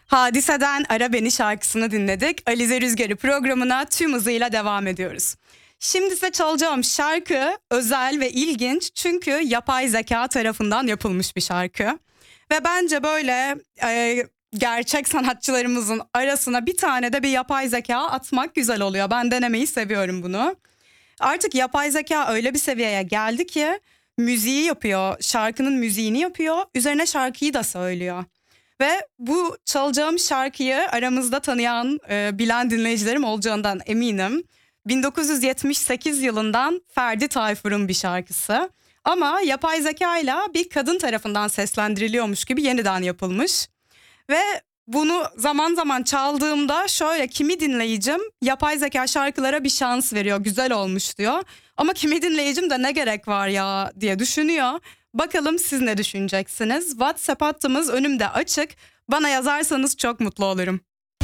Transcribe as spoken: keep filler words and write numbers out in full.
Hadise'den Ara Beni şarkısını dinledik. Alize Rüzgarı programına tüm hızıyla devam ediyoruz. Şimdi size çalacağım şarkı özel ve ilginç çünkü yapay zeka tarafından yapılmış bir şarkı. Ve bence böyle e, gerçek sanatçılarımızın arasına bir tane de bir yapay zeka atmak güzel oluyor. Ben denemeyi seviyorum bunu. Artık yapay zeka öyle bir seviyeye geldi ki müziği yapıyor, şarkının müziğini yapıyor, üzerine şarkıyı da söylüyor. Ve bu çalacağım şarkıyı aramızda tanıyan, e, bilen dinleyicilerim olacağından eminim. bin dokuz yüz yetmiş sekiz yılından Ferdi Tayfur'un bir şarkısı. Ama yapay zekayla bir kadın tarafından seslendiriliyormuş gibi yeniden yapılmış. Ve bunu zaman zaman çaldığımda şöyle kimi dinleyicim yapay zeka şarkılara bir şans veriyor, güzel olmuş diyor. Ama kimi dinleyicim de ne gerek var ya diye düşünüyor. Bakalım siz ne düşüneceksiniz? WhatsApp hattımız önümde açık. Bana yazarsanız çok mutlu olurum.